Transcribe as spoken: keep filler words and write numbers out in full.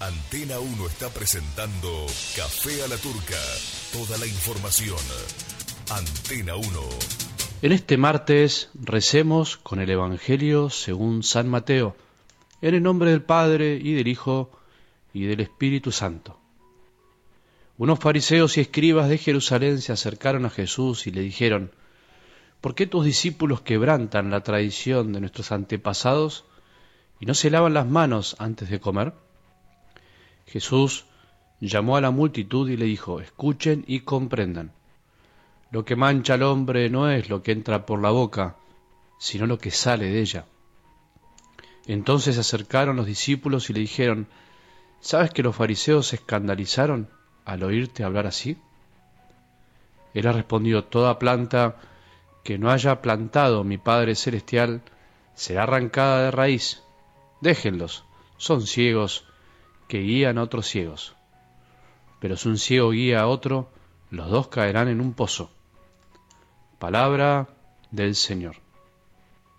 Antena uno está presentando Café a la Turca. Toda la información. Antena uno. En este martes recemos con el Evangelio según San Mateo, en el nombre del Padre y del Hijo y del Espíritu Santo. Unos fariseos y escribas de Jerusalén se acercaron a Jesús y le dijeron: ¿por qué tus discípulos quebrantan la tradición de nuestros antepasados y no se lavan las manos antes de comer? Jesús llamó a la multitud y le dijo: escuchen y comprendan. Lo que mancha al hombre no es lo que entra por la boca, sino lo que sale de ella. Entonces se acercaron los discípulos y le dijeron: ¿sabes que los fariseos se escandalizaron al oírte hablar así? Él les respondió: toda planta que no haya plantado mi Padre Celestial será arrancada de raíz. Déjenlos, son ciegos que guían a otros ciegos. Pero si un ciego guía a otro, los dos caerán en un pozo. Palabra del Señor.